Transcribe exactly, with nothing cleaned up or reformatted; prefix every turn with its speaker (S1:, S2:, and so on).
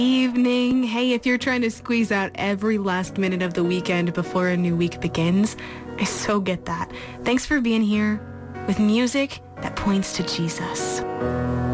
S1: Evening. Hey, if you're trying to squeeze out every last minute of the weekend before a new week begins, I so get that. Thanks for being here with music that points to Jesus.